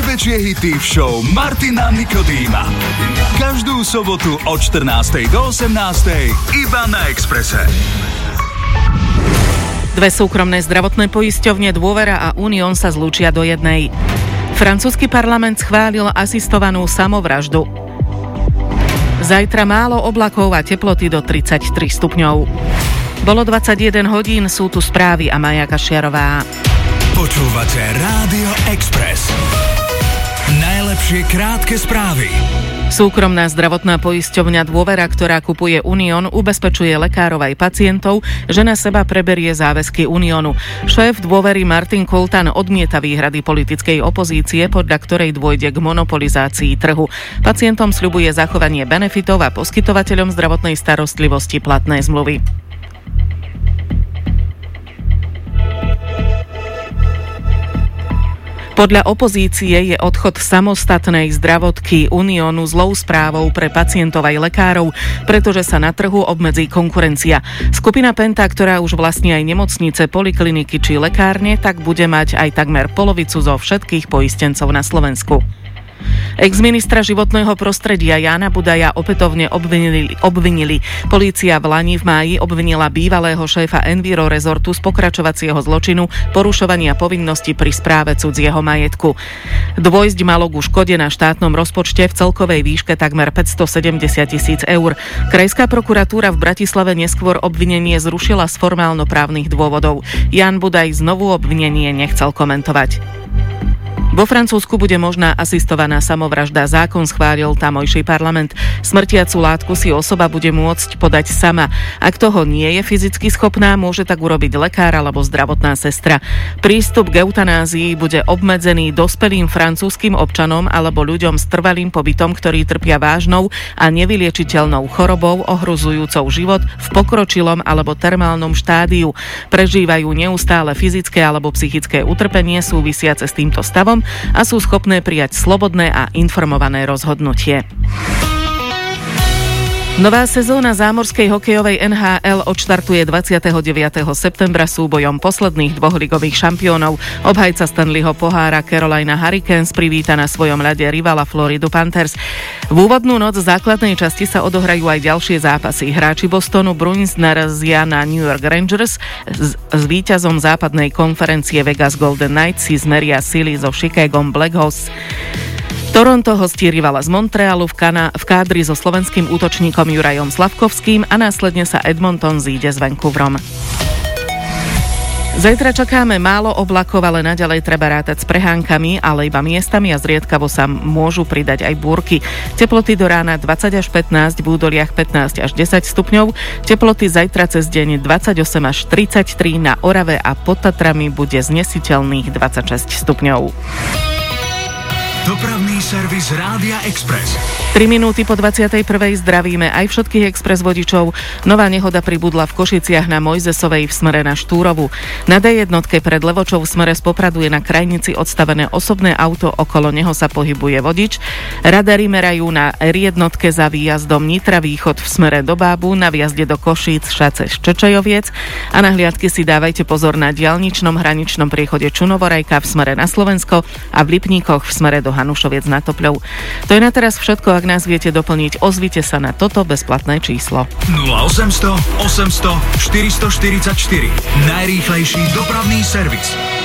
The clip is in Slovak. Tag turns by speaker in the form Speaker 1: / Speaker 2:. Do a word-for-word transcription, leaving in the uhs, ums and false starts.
Speaker 1: Najväčšie hity v show Martina Nikodýma. Každú sobotu od štrnástej do osemnástej iba na Expresse.
Speaker 2: Dve súkromné zdravotné poisťovne Dôvera a Unión sa zlúčia do jednej. Francúzsky parlament schválil asistovanú samovraždu. Zajtra málo oblakov a teploty do tridsaťtri stupňov. Bolo dvadsaťjeden hodín, sú tu správy a Maja Kašiarová.
Speaker 1: Počúvate Rádio Express. Najlepšie krátke správy.
Speaker 2: Súkromná zdravotná poisťovňa Dôvera, ktorá kupuje Unión, ubezpečuje lekárov aj pacientov, že na seba preberie záväzky Uniónu. Šéf Dôvery Martin Kultan odmieta výhrady politickej opozície, podľa ktorej dôjde k monopolizácii trhu. Pacientom sľubuje zachovanie benefitov a poskytovateľom zdravotnej starostlivosti platné zmluvy. Podľa opozície je odchod samostatnej zdravotky Uniónu zlou správou pre pacientov aj lekárov, pretože sa na trhu obmedzí konkurencia. Skupina Penta, ktorá už vlastní aj nemocnice, polikliniky či lekárne, tak bude mať aj takmer polovicu zo všetkých poistencov na Slovensku. Ex-ministra životného prostredia Jána Budaja opätovne obvinili, obvinili. Polícia v Lani v máji obvinila bývalého šéfa Enviro Resortu z pokračovacieho zločinu porušovania povinnosti pri správe cudzieho majetku. Dôjsť malo ku škode na štátnom rozpočte v celkovej výške takmer päťstosedemdesiat tisíc eur. Krajská prokuratúra v Bratislave neskôr obvinenie zrušila z formálno-právnych dôvodov. Ján Budaj znovu obvinenie nechcel komentovať. Vo Francúzsku bude možná asistovaná samovražda. Zákon schválil tamojší parlament. Smrtiacu látku si osoba bude môcť podať sama. Ak toho nie je fyzicky schopná, môže tak urobiť lekár alebo zdravotná sestra. Prístup k eutanázii bude obmedzený dospelým francúzskym občanom alebo ľuďom s trvalým pobytom, ktorí trpia vážnou a nevyliečiteľnou chorobou ohrozujúcou život v pokročilom alebo termálnom štádiu. Prežívajú neustále fyzické alebo psychické utrpenie súvisiace s týmto stavom a sú schopné prijať slobodné a informované rozhodnutie. Nová sezóna zámorskej hokejovej en há el odštartuje dvadsiateho deviateho septembra súbojom posledných dvoch ligových šampiónov. Obhajca Stanleyho pohára Carolina Hurricanes privíta na svojom ľade rivala Floridu Panthers. V úvodnú noc základnej časti sa odohrajú aj ďalšie zápasy. Hráči Bostonu Bruins narazia na New York Rangers. S, s víťazom západnej konferencie Vegas Golden Knights si zmeria sily so Chicagom Blackhawks. Toronto hostí rivala z Montrealu v, kana- v kádri so slovenským útočníkom Jurajom Slavkovským a následne sa Edmonton zíde s Vancouverom. Zajtra čakáme málo oblakov, ale naďalej treba rátať s prehánkami, ale iba miestami a zriedkavo sa môžu pridať aj búrky. Teploty do rána dvadsať až pätnásť, v údoliach pätnásť až desať stupňov. Teploty zajtra cez deň dvadsaťosem až tridsaťtri, na Orave a pod Tatrami bude znesiteľných dvadsaťšesť stupňov.
Speaker 1: Dopravný servis Rádia Express.
Speaker 2: tri minúty po dvadsiatej prvej zdravíme aj všetkých Express vodičov. Nová nehoda pribudla v Košiciach na Mojzesovej v smere na Štúrovu. Na dé jednotke pred Levočou v smere z Popradu je na krajnici odstavené osobné auto, okolo neho sa pohybuje vodič. Radary merajú na er jednotke za výjazdom Nitra Východ v smere do Bábu, na vjazde do Košíc Šace Ščečajoviec a na hliadky si dávajte pozor na diaľničnom hraničnom priechode Čunovorajka v smere na Slovensko a v Lipníkoch v smere do Hanušoviec nad Topľou. To je na teraz všetko. Ak nás viete doplniť, ozvite sa na toto bezplatné číslo.
Speaker 1: nula osemsto osemsto štyristoštyridsaťštyri. Najrýchlejší dopravný servis.